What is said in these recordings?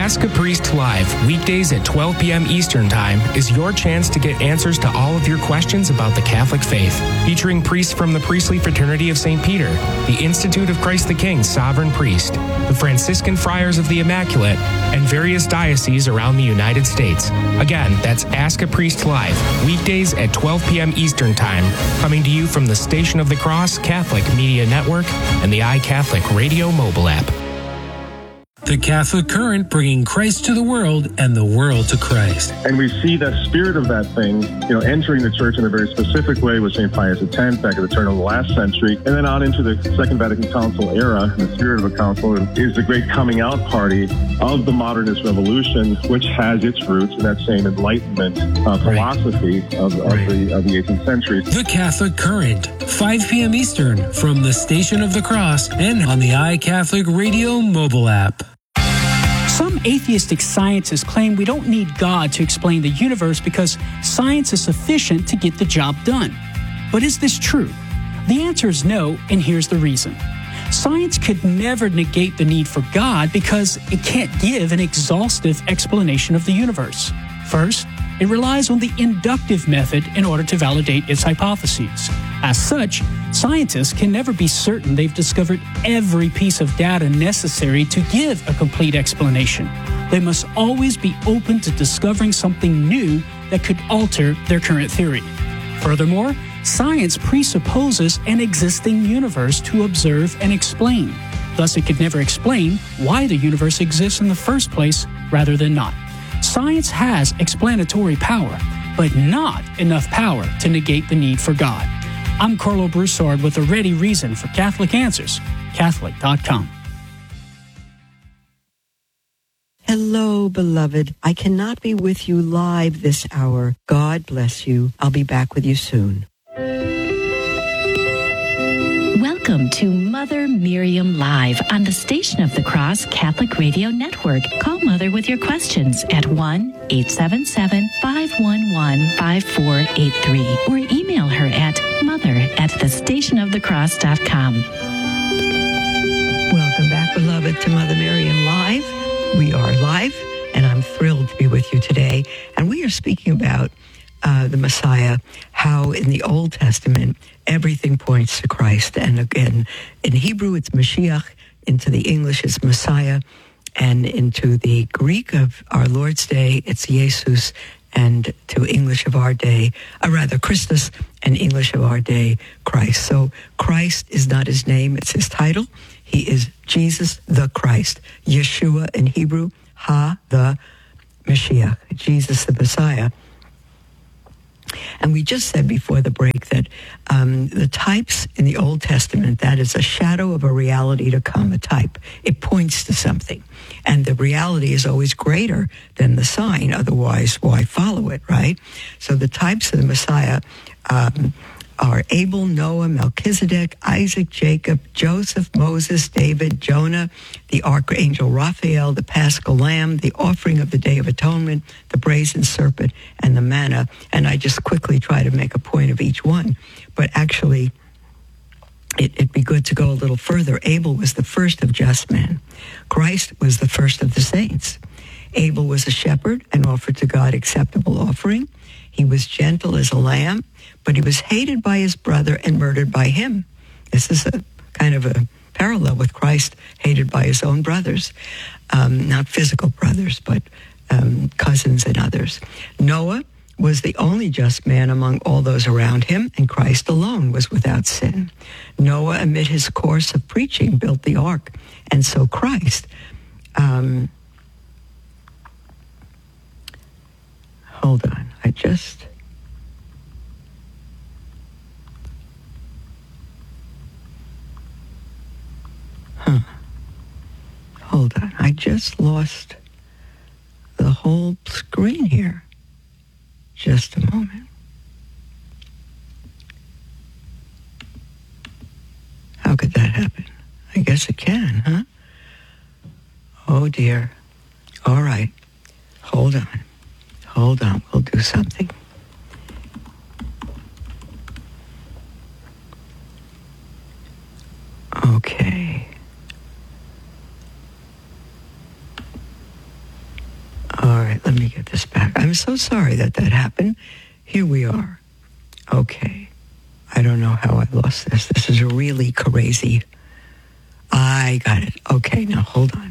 Ask a Priest Live, weekdays at 12 p.m. Eastern Time, is your chance to get answers to all of your questions about the Catholic faith. Featuring priests from the Priestly Fraternity of St. Peter, the Institute of Christ the King Sovereign Priest, the Franciscan Friars of the Immaculate, and various dioceses around the United States. Again, that's Ask a Priest Live, weekdays at 12 p.m. Eastern Time, coming to you from the Station of the Cross Catholic Media Network and the iCatholic Radio mobile app. The Catholic Current, bringing Christ to the world and the world to Christ. And we see the spirit of that thing, entering the church in a very specific way with St. Pius X back at the turn of the last century, and then on into the Second Vatican Council era. The spirit of the council is the great coming out party of the modernist revolution, which has its roots in that same Enlightenment philosophy of the 18th century. The Catholic Current, 5 p.m. Eastern, from the Station of the Cross and on the iCatholic Radio mobile app. Some atheistic scientists claim we don't need God to explain the universe because science is sufficient to get the job done. But is this true? The answer is no, and here's the reason. Science could never negate the need for God because it can't give an exhaustive explanation of the universe. First, it relies on the inductive method in order to validate its hypotheses. As such, scientists can never be certain they've discovered every piece of data necessary to give a complete explanation. They must always be open to discovering something new that could alter their current theory. Furthermore, science presupposes an existing universe to observe and explain. Thus, it could never explain why the universe exists in the first place rather than not. Science has explanatory power, but not enough power to negate the need for God. I'm Carlo Broussard with a ready reason for Catholic Answers, Catholic.com. Hello, beloved. I cannot be with you live this hour. God bless you. I'll be back with you soon. Welcome to Mother Miriam Live on the Station of the Cross Catholic Radio Network. Call Mother with your questions at 1-877-511-5483 or email her at mother@thestationofthecross.com. Welcome back, beloved, to Mother Miriam Live. We are live, and I'm thrilled to be with you today. And we are speaking about the Messiah, how in the Old Testament, everything points to Christ. And again, in Hebrew, it's Mashiach. Into the English, it's Messiah. And into the Greek of our Lord's Day, it's Jesus. And to English of our day, Christus, and English of our day, Christ. So Christ is not his name, it's his title. He is Jesus the Christ. Yeshua in Hebrew, the Mashiach, Jesus the Messiah. And we just said before the break that the types in the Old Testament, that is a shadow of a reality to come, a type. It points to something. And the reality is always greater than the sign. Otherwise, why follow it, right? So the types of the Messiah are Abel, Noah, Melchizedek, Isaac, Jacob, Joseph, Moses, David, Jonah, the Archangel Raphael, the Paschal Lamb, the offering of the Day of Atonement, the brazen serpent, and the manna. And I just quickly try to make a point of each one. But actually, it'd be good to go a little further. Abel was the first of just men. Christ was the first of the saints. Abel was a shepherd and offered to God acceptable offering. He was gentle as a lamb, but he was hated by his brother and murdered by him. This is a kind of a parallel with Christ, hated by his own brothers, not physical brothers, but cousins and others. Noah was the only just man among all those around him, and Christ alone was without sin. Noah, amid his course of preaching, built the ark, and so Christ. Hold on, I just lost the whole screen here. Just a moment. How could that happen? I guess it can, huh? Oh, dear. All right. Hold on. We'll do something. Okay. right, let me get this back. I'm so sorry that happened. Here we are. Okay. I don't know how I lost this. This is really crazy. I got it. Okay, now hold on.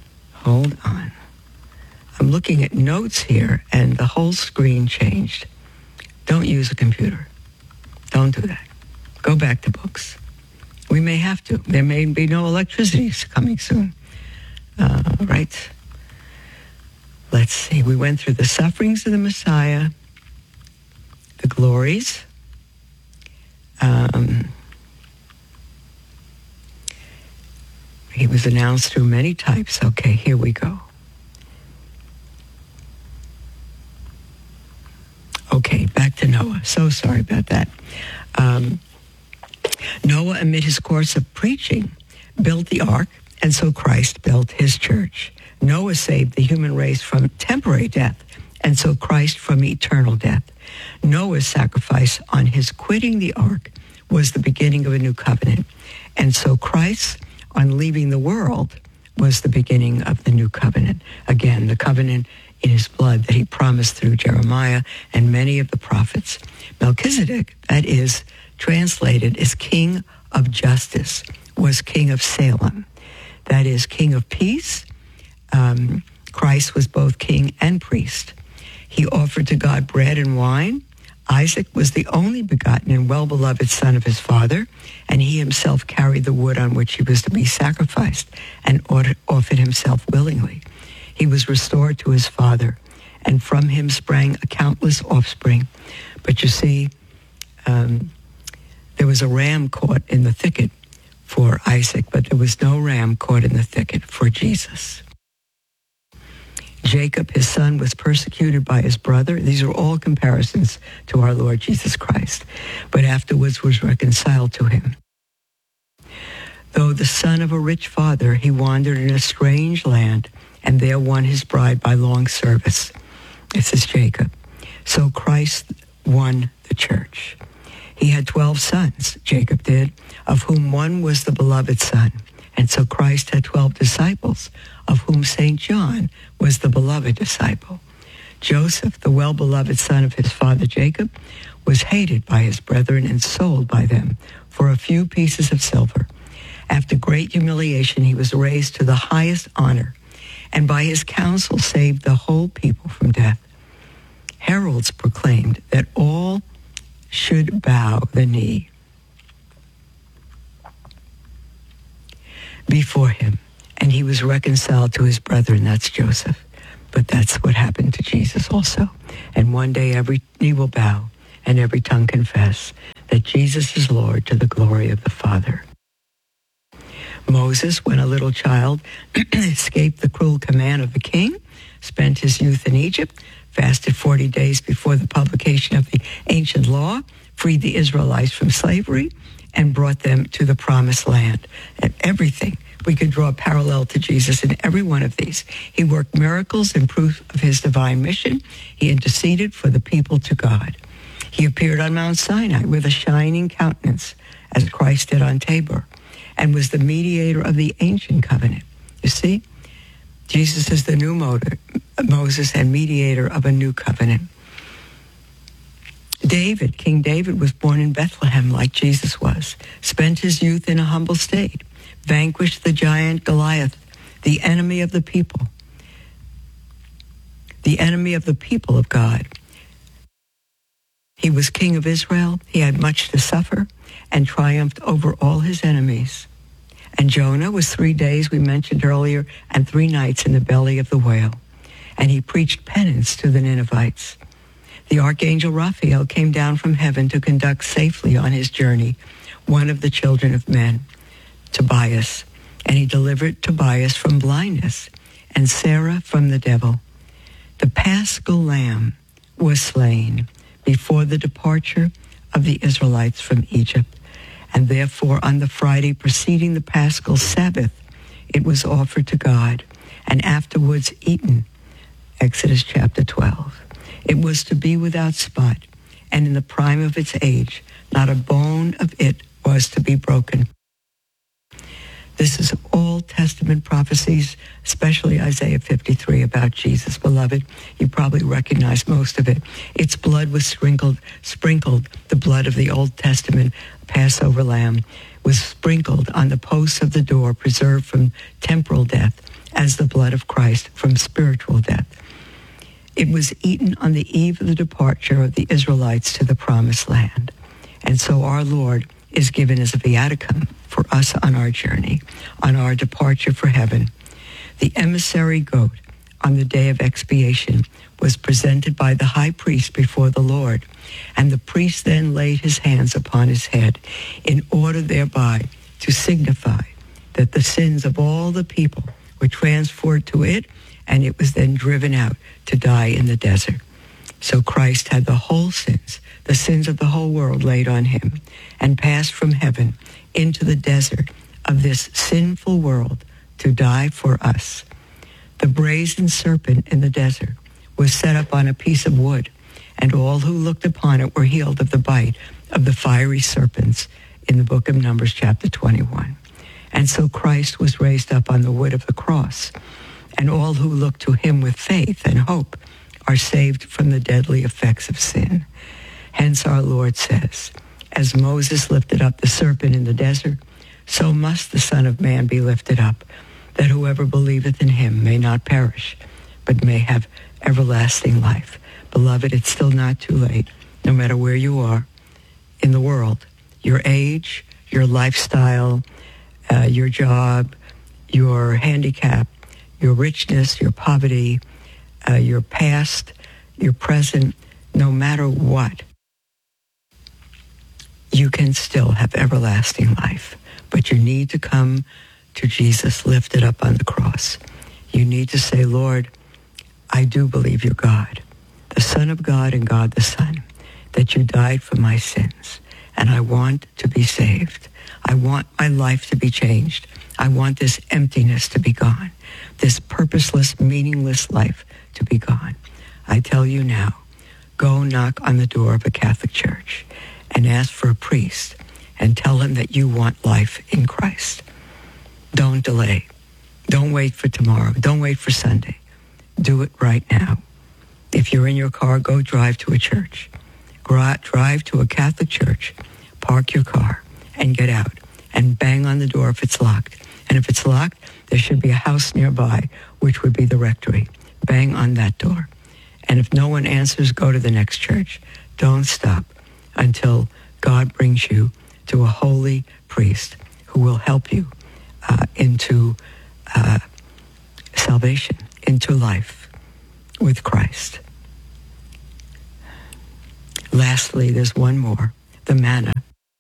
I'm looking at notes here, and the whole screen changed. Don't use a computer. Don't do that. Go back to books. We may have to. There may be no electricity coming soon. Right? Let's see. We went through the sufferings of the Messiah, the glories. He was announced through many types. Okay, here we go. Okay, back to Noah. So sorry about that. Noah, amid his course of preaching, built the ark, and so Christ built his church. Noah saved the human race from temporary death, and so Christ from eternal death. Noah's sacrifice on his quitting the ark was the beginning of a new covenant, and so Christ, on leaving the world, was the beginning of the new covenant. Again, the covenant in his blood that he promised through Jeremiah and many of the prophets. Melchizedek, that is translated as King of Justice, was King of Salem. That is King of Peace. Christ was both king and priest. He offered to God bread and wine. Isaac was the only begotten and well-beloved son of his father, and he himself carried the wood on which he was to be sacrificed and offered himself willingly. He was restored to his father, and from him sprang a countless offspring. But you see, there was a ram caught in the thicket for Isaac, but there was no ram caught in the thicket for Jesus. Jacob, his son, was persecuted by his brother. These are all comparisons to our Lord Jesus Christ, but afterwards was reconciled to him. Though the son of a rich father, he wandered in a strange land and there won his bride by long service. This is Jacob. So Christ won the church. He had 12 sons, Jacob did, of whom one was the beloved son. And so Christ had 12 disciples, of whom St. John was the beloved disciple. Joseph, the well-beloved son of his father Jacob, was hated by his brethren and sold by them for a few pieces of silver. After great humiliation, he was raised to the highest honor, and by his counsel saved the whole people from death. Heralds proclaimed that all should bow the knee before him, and he was reconciled to his brethren. That's Joseph. But that's what happened to Jesus also. And one day every knee will bow and every tongue confess that Jesus is Lord, to the glory of the Father. Moses, when a little child, escaped the cruel command of the king, spent his youth in Egypt, fasted 40 days before the publication of the ancient law, freed the Israelites from slavery, and brought them to the promised land. And everything, we could draw a parallel to Jesus in every one of these. He worked miracles in proof of his divine mission. He interceded for the people to God. He appeared on Mount Sinai with a shining countenance, as Christ did on Tabor, and was the mediator of the ancient covenant. You see, Jesus is the new Moses and mediator of a new covenant. David, King David, was born in Bethlehem like Jesus was, spent his youth in a humble state, vanquished the giant Goliath, the enemy of the people of God. He was king of Israel. He had much to suffer and triumphed over all his enemies. And Jonah was 3 days, we mentioned earlier, and 3 nights in the belly of the whale. And he preached penance to the Ninevites. The archangel Raphael came down from heaven to conduct safely on his journey one of the children of men, Tobias, and he delivered Tobias from blindness and Sarah from the devil. The Paschal Lamb was slain before the departure of the Israelites from Egypt, and therefore on the Friday preceding the Paschal Sabbath, it was offered to God and afterwards eaten. Exodus chapter 12. It was to be without spot, and in the prime of its age, not a bone of it was to be broken. This is Old Testament prophecies, especially Isaiah 53 about Jesus. Beloved, you probably recognize most of it. Its blood was sprinkled, the blood of the Old Testament Passover lamb was sprinkled on the posts of the door, preserved from temporal death, as the blood of Christ from spiritual death. It was eaten on the eve of the departure of the Israelites to the promised land. And so our Lord is given as a viaticum for us on our journey, on our departure for heaven. The emissary goat on the day of expiation was presented by the high priest before the Lord, and the priest then laid his hands upon his head in order thereby to signify that the sins of all the people were transferred to it, and it was then driven out to die in the desert. So Christ had the whole sins, the sins of the whole world laid on him, and passed from heaven into the desert of this sinful world to die for us. The brazen serpent in the desert was set up on a piece of wood, and all who looked upon it were healed of the bite of the fiery serpents in the book of Numbers chapter 21. And so Christ was raised up on the wood of the cross, and all who look to him with faith and hope are saved from the deadly effects of sin. Hence our Lord says, as Moses lifted up the serpent in the desert, so must the Son of Man be lifted up, that whoever believeth in him may not perish, but may have everlasting life. Beloved, it's still not too late, no matter where you are in the world, your age, your lifestyle, your job, your handicap, your richness, your poverty, your past, your present, no matter what, you can still have everlasting life. But you need to come to Jesus lifted up on the cross. You need to say, Lord, I do believe you're God, the Son of God and God the Son, that you died for my sins, and I want to be saved. I want my life to be changed. I want this emptiness to be gone, this purposeless, meaningless life to be gone. I tell you now, go knock on the door of a Catholic church and ask for a priest and tell him that you want life in Christ. Don't delay. Don't wait for tomorrow. Don't wait for Sunday. Do it right now. If you're in your car, go drive to a church. Drive to a Catholic church, park your car, and get out and bang on the door if it's locked. And if it's locked, there should be a house nearby, which would be the rectory. Bang on that door. And if no one answers, go to the next church. Don't stop until God brings you to a holy priest who will help you into salvation, into life with Christ. Lastly, there's one more, the manna.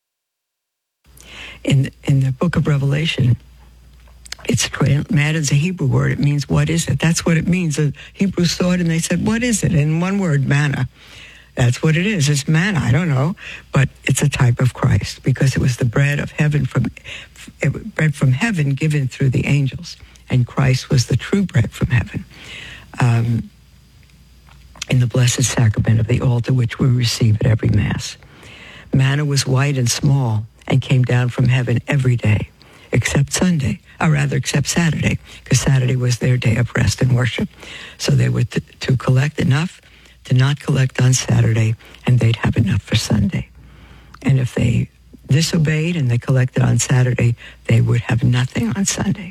In the book of Revelation, manna is a Hebrew word. It means, what is it? That's what it means. The Hebrews saw it and they said, what is it? In one word, manna. That's what it is. It's manna. I don't know. But it's a type of Christ because it was the bread of heaven bread from heaven given through the angels. And Christ was the true bread from heaven in the blessed sacrament of the altar, which we receive at every Mass. Manna was white and small and came down from heaven every day, except Saturday, because Saturday was their day of rest and worship. So they were to collect enough to not collect on Saturday, and they'd have enough for Sunday. And if they disobeyed and they collected on Saturday, they would have nothing on Sunday.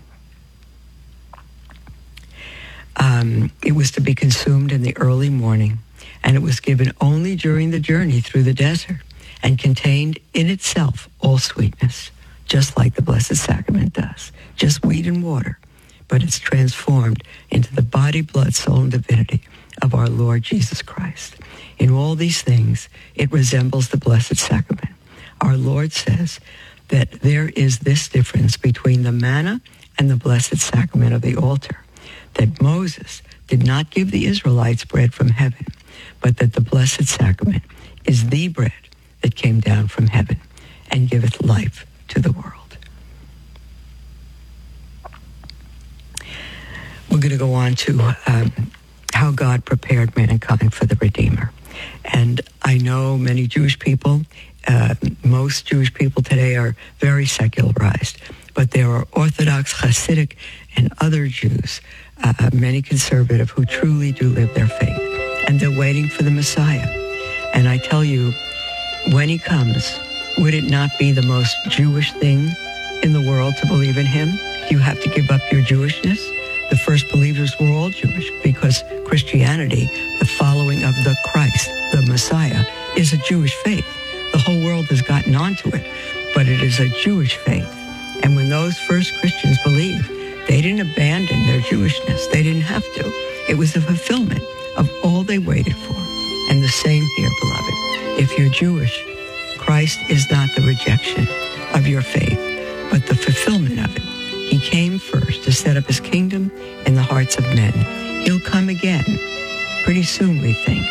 It was to be consumed in the early morning, and it was given only during the journey through the desert, and contained in itself all sweetness, just like the Blessed Sacrament does, just wheat and water, but it's transformed into the body, blood, soul, and divinity of our Lord Jesus Christ. In all these things, it resembles the Blessed Sacrament. Our Lord says that there is this difference between the manna and the Blessed Sacrament of the altar, that Moses did not give the Israelites bread from heaven, but that the Blessed Sacrament is the bread that came down from heaven and giveth life to the world. We're going to go on to how God prepared mankind for the Redeemer. And I know many Jewish people, most Jewish people today are very secularized, but there are Orthodox, Hasidic, and other Jews, many conservative, who truly do live their faith. And they're waiting for the Messiah. And I tell you, when he comes, would it not be the most Jewish thing in the world to believe in him? Do you have to give up your Jewishness? The first believers were all Jewish because Christianity, the following of the Christ, the Messiah, is a Jewish faith. The whole world has gotten onto it, but it is a Jewish faith. And when those first Christians believed, they didn't abandon their Jewishness. They didn't have to. It was a fulfillment of all they waited for. And the same here, beloved. If you're Jewish, Christ is not the rejection of your faith, but the fulfillment of it. He came first to set up his kingdom in the hearts of men. He'll come again, pretty soon, we think,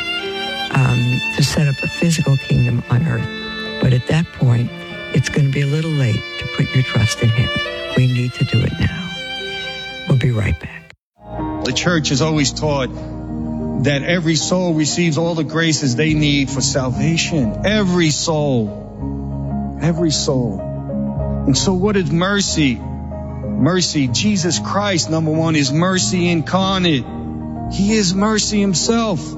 to set up a physical kingdom on earth. But at that point, it's going to be a little late to put your trust in him. We need to do it now. We'll be right back. The church has always taught that every soul receives all the graces they need for salvation. Every soul. Every soul. And so what is mercy? Mercy, Jesus Christ, number one, is mercy incarnate. He is mercy himself.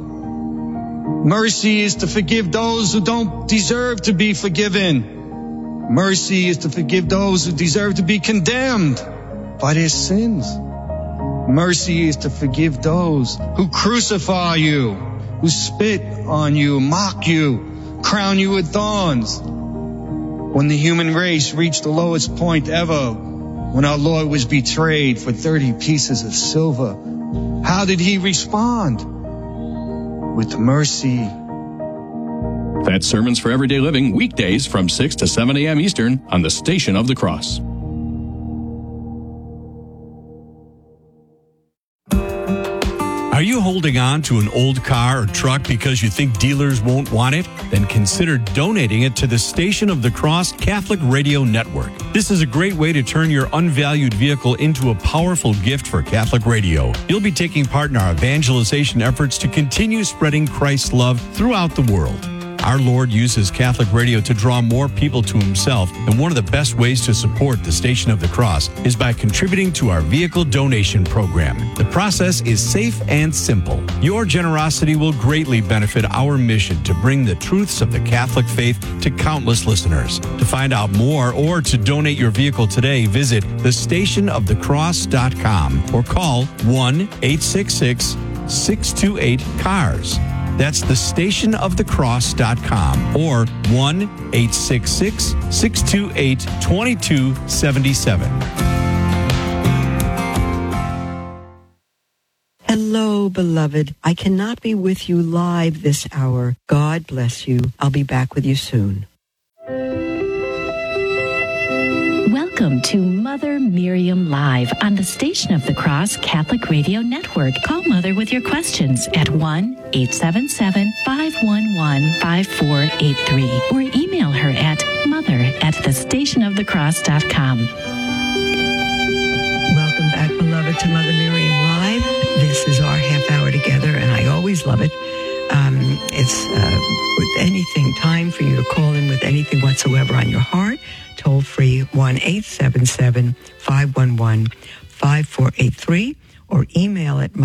Mercy is to forgive those who don't deserve to be forgiven. Mercy is to forgive those who deserve to be condemned by their sins. Mercy is to forgive those who crucify you, who spit on you, mock you, crown you with thorns. When the human race reached the lowest point ever, when our Lord was betrayed for 30 pieces of silver, how did he respond? With mercy. That's Sermons for Everyday Living, weekdays from 6 to 7 a.m. Eastern on the Station of the Cross. Are you holding on to an old car or truck because you think dealers won't want it? Then consider donating it to the Station of the Cross Catholic Radio Network. This is a great way to turn your unvalued vehicle into a powerful gift for Catholic radio. You'll be taking part in our evangelization efforts to continue spreading Christ's love throughout the world. Our Lord uses Catholic radio to draw more people to himself, and one of the best ways to support the Station of the Cross is by contributing to our vehicle donation program. The process is safe and simple. Your generosity will greatly benefit our mission to bring the truths of the Catholic faith to countless listeners. To find out more or to donate your vehicle today, visit thestationofthecross.com or call 1-866-628-CARS. That's thestationofthecross.com or 1-866-628-2277. Hello, beloved. I cannot be with you live this hour. God bless you. I'll be back with you soon. Welcome to Mother Miriam Live on the Station of the Cross Catholic Radio Network. Call Mother with your questions at 1-877-511-5483 or email her at mother@thestationofthecross.com. Welcome back, beloved, to Mother Miriam Live. This is our half hour together, and I always love it. It's with anything, time for you to call in with anything whatsoever on your heart. Toll free 1-877-511-5483 or email at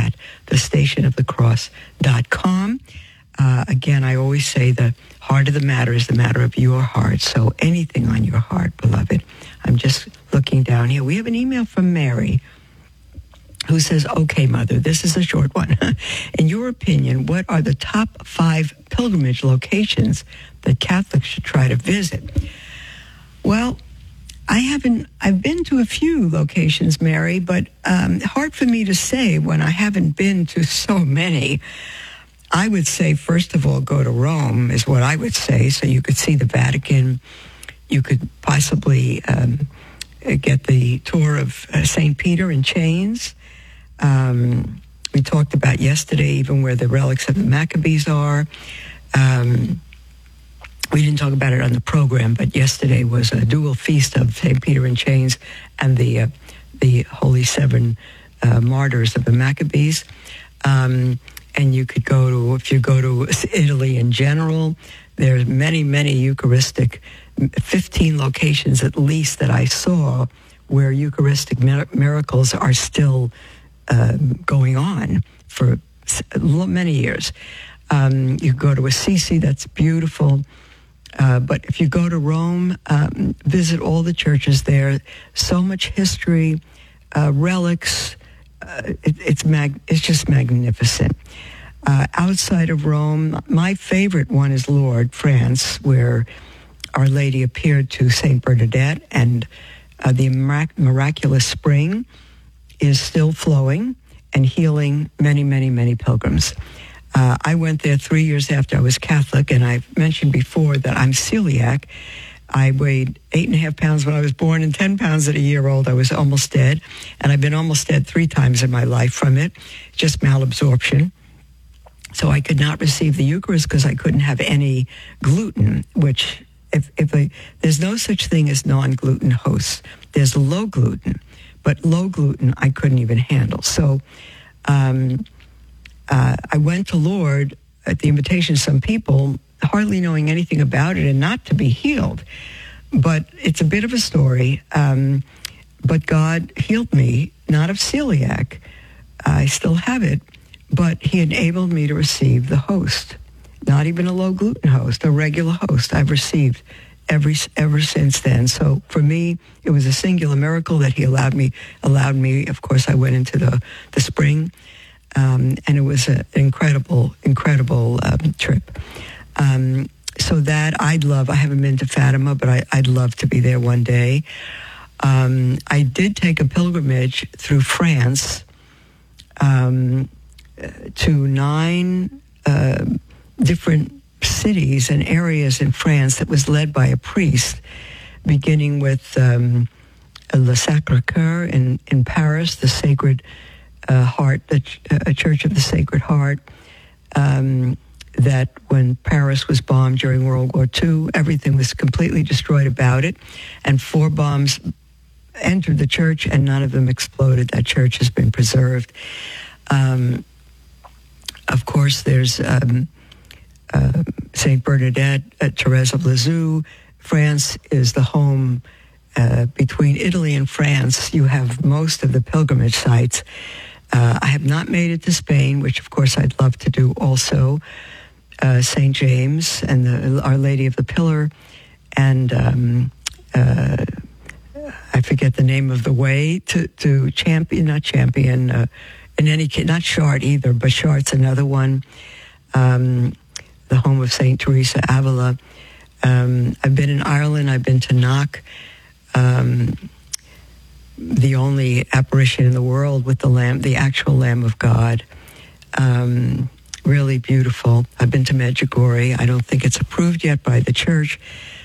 mother@thestationofthecross.com. Again, I always say the heart of the matter is the matter of your heart. So anything on your heart, beloved. I'm just looking down here. We have an email from Mary who says, okay, Mother, this is a short one. In your opinion, what are the top 5 pilgrimage locations that Catholics should try to visit? Well, I've been to a few locations, Mary, but hard for me to say when I haven't been to so many. I would say, first of all, go to Rome is what I would say, so you could see the Vatican. You could possibly get the tour of St. Peter in Chains. We talked about yesterday even where the relics of the Maccabees are. We didn't talk about it on the program, but yesterday was a dual feast of St. Peter in Chains and the Holy Seven Martyrs of the Maccabees. And and you could go to, if you go to Italy in general, there's many, many Eucharistic, 15 locations at least that I saw where Eucharistic miracles are still going on for many years. You go to Assisi, that's beautiful. But if you go to Rome, visit all the churches there. So much history, relics. It's just magnificent. Outside of Rome, my favorite one is Lourdes, France, where Our Lady appeared to Saint Bernadette, and the miraculous spring is still flowing and healing many, many, many pilgrims. I went there 3 years after I was Catholic, and I've mentioned before that I'm celiac. I weighed 8.5 pounds when I was born and 10 pounds at a year old. I was almost dead, and I've been almost dead 3 times in my life from it, just malabsorption. So I could not receive the Eucharist because I couldn't have any gluten, which there's no such thing as non-gluten hosts. There's low gluten, but low gluten I couldn't even handle. So I went to Lourdes at the invitation of some people, hardly knowing anything about it and not to be healed. But it's a bit of a story. But God healed me, not of celiac. I still have it, but he enabled me to receive the host, not even a low gluten host, a regular host I've received ever since then. So for me, it was a singular miracle that he allowed me. Of course, I went into the spring, and it was an incredible trip. So that I'd love. I haven't been to Fatima, but I'd love to be there one day. I did take a pilgrimage through France to 9 different cities and areas in France that was led by a priest, beginning with Le Sacré-Cœur in Paris, the Sacred Heart, a Church of the Sacred Heart, that when Paris was bombed during World War II, everything was completely destroyed about it, and 4 bombs entered the church and none of them exploded. That church has been preserved. Of course, there's Saint Bernadette, Therese of Lisieux. France is the home. Between Italy and France, you have most of the pilgrimage sites. I have not made it to Spain, which of course I'd love to do also. St. James and Our Lady of the Pillar, and I forget the name of the way to Champion, not Champion, in any case, not Chartres either, but Chartres, another one, the home of St. Teresa Avila. I've been in Ireland, I've been to Knock, the only apparition in the world with the actual Lamb of God. Really beautiful. I've been to Medjugorje. I don't think it's approved yet by the church,